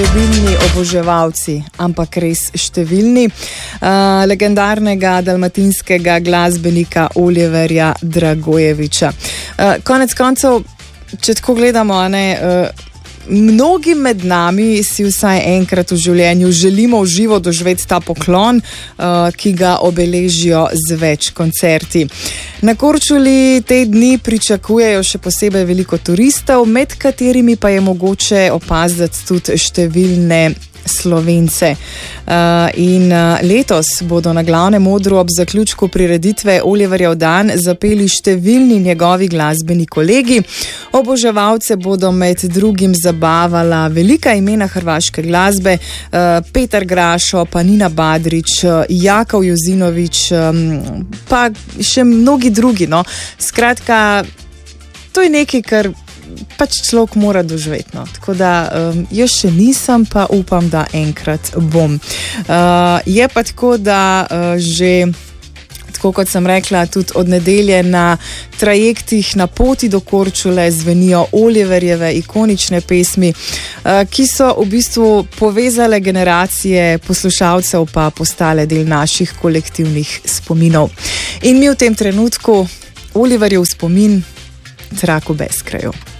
številni oboževalci, ampak res številni, legendarnega dalmatinskega glasbenika Oliverja Dragojevića. Konec koncev, če tako gledamo, mnogi med nami si vsaj enkrat v življenju želimo v živo doživeti ta poklon, ki ga obeležijo z več koncerti. Na Korčuli te dni pričakujejo še posebej veliko turistov, med katerimi pa je mogoče opaziti tudi številne Slovence. In letos bodo na glavnem odru ob zaključku prireditve Oliverjev dan zapeli številni njegovi glasbeni kolegi. Oboževalce bodo med drugim zabavala velika imena hrvaške glasbe, Petar Grašo, pa Nina Badrić, Jakov Jozinović, pa še mnogi drugi. Skratka, to je nekaj, kar pač človek mora doživeti. Tako da jaz še nisem, pa upam, da enkrat bom. Je pa tako, da že, tako kot sem rekla, tudi od nedelje na trajektih na poti do Korčule zvenijo Oliverjeve ikonične pesmi, ki so v bistvu povezale generacije poslušalcev, pa postale del naših kolektivnih spominov. In mi v tem trenutku Oliverjev spomin zrak v beskraju.